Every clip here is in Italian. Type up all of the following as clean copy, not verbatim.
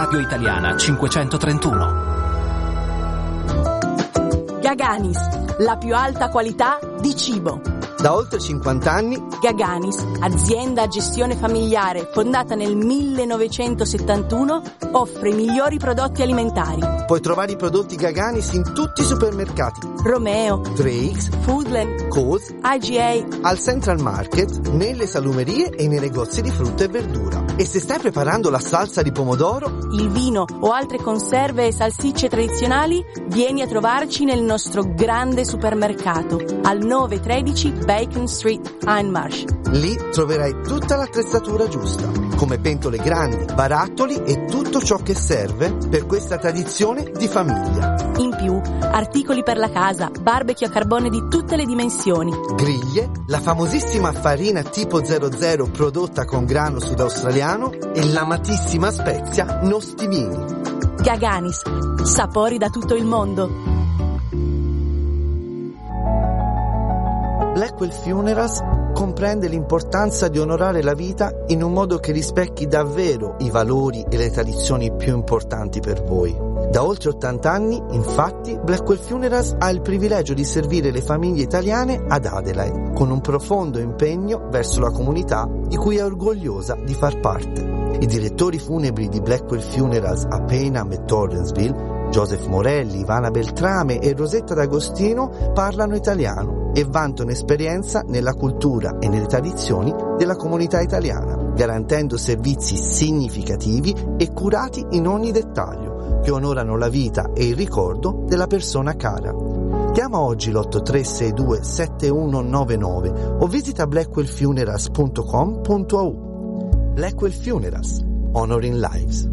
Radio Italiana 531. Gaganis, la più alta qualità di cibo. Da oltre 50 anni, Gaganis, azienda a gestione familiare fondata nel 1971, offre i migliori prodotti alimentari. Puoi trovare i prodotti Gaganis in tutti i supermercati. Romeo, Drake's, Foodland, Coles, IGA, al Central Market, nelle salumerie e nei negozi di frutta e verdura. E se stai preparando la salsa di pomodoro, il vino o altre conserve e salsicce tradizionali, vieni a trovarci nel nostro grande supermercato al 913 Bacon Street, Hindmarsh. lì troverai tutta l'attrezzatura giusta, come pentole grandi, barattoli e tutto ciò che serve per questa tradizione di famiglia. In più, articoli per la casa, barbecue a carbone di tutte le dimensioni, Griglie, la famosissima farina tipo 00 prodotta con grano sudaustraliano e l'amatissima spezia nostimini. Gaganis, sapori da tutto il mondo. Blackwell Funerals comprende l'importanza di onorare la vita in un modo che rispecchi davvero i valori e le tradizioni più importanti per voi. Da oltre 80 anni, infatti, Blackwell Funerals ha il privilegio di servire le famiglie italiane ad Adelaide, con un profondo impegno verso la comunità di cui è orgogliosa di far parte. I direttori funebri di Blackwell Funerals a Payneham e Torrensville, Joseph Morelli, Ivana Beltrame e Rosetta D'Agostino, parlano italiano e vantano esperienza nella cultura e nelle tradizioni della comunità italiana, garantendo servizi significativi e curati in ogni dettaglio, che onorano la vita e il ricordo della persona cara. Chiama oggi l'8362 7199 o visita blackwellfunerals.com.au. Blackwell Funerals, Honoring Lives.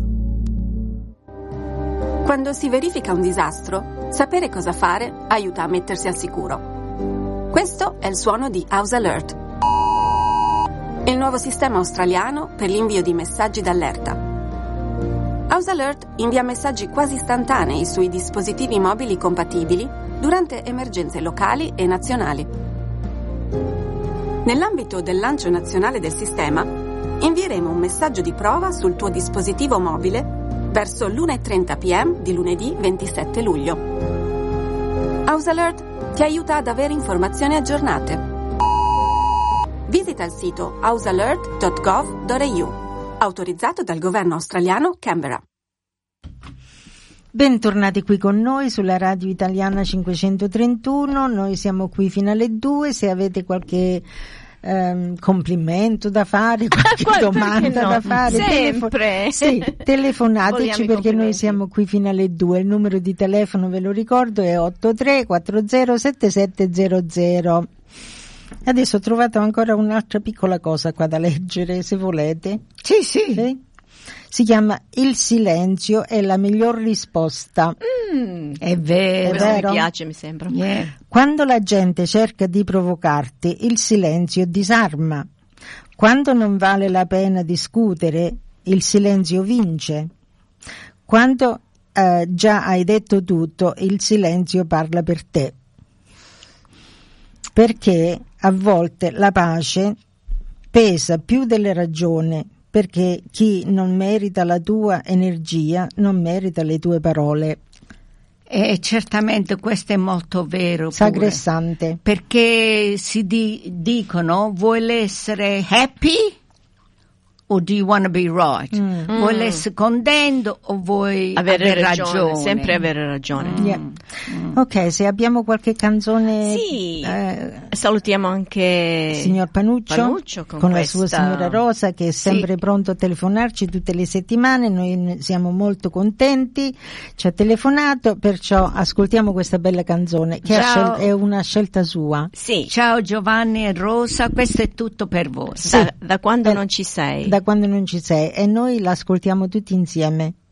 Quando si verifica un disastro, sapere cosa fare aiuta a mettersi al sicuro. Questo è il suono di House Alert, il nuovo sistema australiano per l'invio di messaggi d'allerta. House Alert invia messaggi quasi istantanei sui dispositivi mobili compatibili durante emergenze locali e nazionali. Nell'ambito del lancio nazionale del sistema, invieremo un messaggio di prova sul tuo dispositivo mobile verso l'1:30 p.m. di lunedì 27 luglio. House Alert ti aiuta ad avere informazioni aggiornate. Visita il sito housealert.gov.au, autorizzato dal governo australiano Canberra. Bentornati qui con noi sulla Radio Italiana 531, noi siamo qui fino alle 2, se avete qualche complimento da fare, qualche domanda da fare, sempre telefonateci perché noi siamo qui fino alle 2. Il numero di telefono, ve lo ricordo, è 83407700. Adesso ho trovato ancora un'altra piccola cosa qua da leggere, se volete. Sì. Si chiama Il silenzio è la miglior risposta. È vero. Mi piace, mi sembra. Quando la gente cerca di provocarti, il silenzio disarma. Quando non vale la pena discutere, il silenzio vince. Quando già hai detto tutto, il silenzio parla per te. Perché a volte la pace pesa più delle ragioni, perché chi non merita la tua energia non merita le tue parole. E certamente questo è molto vero. Sagrestante. Perché si dicono, vuoi essere happy o do you want to be right? Vuoi essere contento o vuoi avere ragione? Sempre avere ragione. Ok, se abbiamo qualche canzone. Sì, salutiamo anche signor Panuccio con la sua signora Rosa, che è sempre pronto a telefonarci tutte le settimane. Noi siamo molto contenti, ci ha telefonato, perciò ascoltiamo questa bella canzone che è una scelta sua. Sì. Ciao Giovanni e Rosa, questo è tutto per voi. Da quando non ci sei. Da quando non ci sei, e noi l'ascoltiamo tutti insieme.